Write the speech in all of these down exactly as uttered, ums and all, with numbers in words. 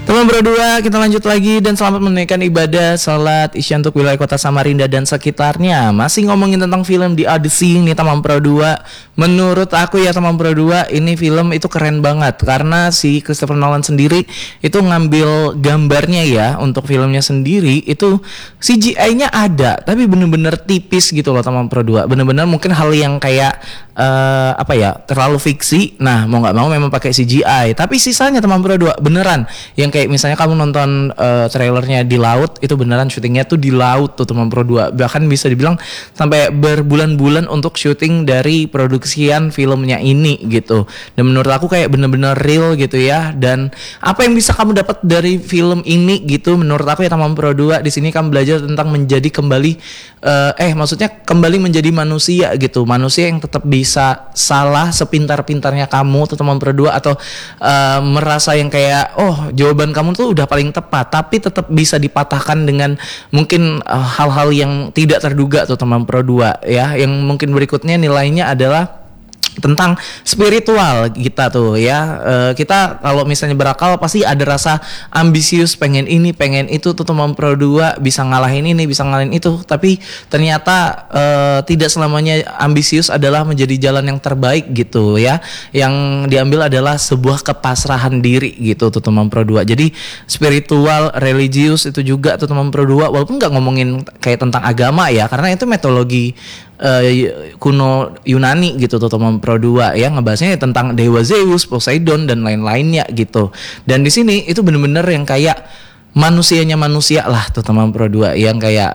Teman berdua, kita lanjut lagi dan selamat menunaikan ibadah salat Isya untuk wilayah kota Samarinda dan sekitarnya. Masih ngomongin tentang film The Odyssey nih teman berdua. Menurut aku ya teman berdua, ini film itu keren banget karena si Christopher Nolan sendiri itu ngambil gambarnya ya untuk filmnya sendiri itu C G I-nya ada, tapi bener-bener tipis gitu loh teman berdua. Bener-bener mungkin hal yang kayak uh, apa ya terlalu fiksi. Nah mau nggak mau memang pakai C G I, tapi sisanya teman berdua beneran yang kayak misalnya kamu nonton uh, trailernya di laut, itu beneran syutingnya tuh di laut tuh teman pro dua. Bahkan bisa dibilang sampai berbulan-bulan untuk syuting dari produksian filmnya ini gitu. Dan menurut aku kayak bener-bener real gitu ya. Dan apa yang bisa kamu dapat dari film ini gitu menurut aku ya teman pro dua, di sini kamu belajar tentang menjadi kembali uh, eh maksudnya kembali menjadi manusia gitu. Manusia yang tetap bisa salah sepintar-pintarnya kamu tuh teman pro dua, atau uh, merasa yang kayak oh jawaban kamu tuh udah paling tepat, tapi tetap bisa dipatahkan dengan mungkin uh, hal-hal yang tidak terduga tuh teman pro dua ya. Yang mungkin berikutnya nilainya adalah tentang spiritual kita tuh ya. E, kita kalau misalnya berakal pasti ada rasa ambisius, pengen ini pengen itu tuh teman pro dua, bisa ngalahin ini bisa ngalahin itu, tapi ternyata e, tidak selamanya ambisius adalah menjadi jalan yang terbaik gitu ya. Yang diambil adalah sebuah kepasrahan diri gitu tuh teman pro dua. Jadi spiritual, religius itu juga tuh teman pro dua, walaupun nggak ngomongin kayak tentang agama ya, karena itu mitologi Uh, kuno Yunani gitu tuh teman pro dua ya, ngebahasnya tentang dewa Zeus, Poseidon dan lain-lainnya gitu. Dan di sini itu bener-bener yang kayak manusianya manusia lah tuh teman pro dua, yang kayak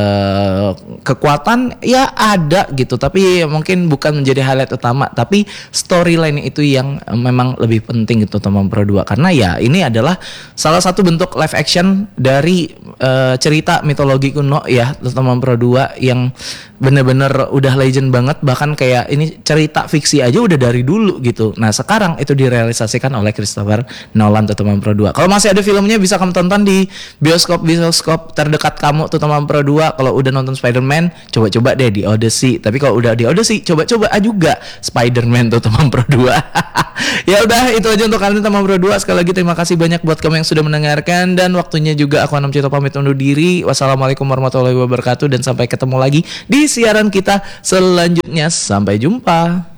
uh, kekuatan ya ada gitu, tapi mungkin bukan menjadi highlight utama, tapi storyline itu yang memang lebih penting gitu teman pro dua, karena ya ini adalah salah satu bentuk live action dari uh, cerita mitologi kuno ya teman pro dua, yang bener-bener udah legend banget. Bahkan kayak ini cerita fiksi aja udah dari dulu gitu. Nah sekarang itu direalisasikan oleh Christopher Nolan tuh teman pro dua. Kalau masih ada filmnya bisa kamu tonton di bioskop-bioskop terdekat kamu tuh teman pro dua. Kalau udah nonton Spider-Man, coba-coba deh di Odyssey. Tapi kalau udah di Odyssey, coba-coba juga Spider-Man tuh teman pro dua. Ya udah itu aja untuk kalian teman pro dua. Sekali lagi terima kasih banyak buat kamu yang sudah mendengarkan, dan waktunya juga aku Anam Cito pamit undur diri. Wassalamualaikum warahmatullahi wabarakatuh, dan sampai ketemu lagi di siaran kita selanjutnya. Sampai jumpa.